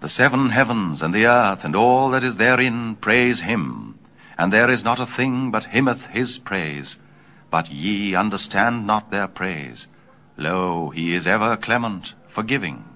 The 7 heavens and the earth and all that is therein praise him, and there is not a thing but hymneth his praise. But ye understand not their praise. Lo, he is ever clement, forgiving.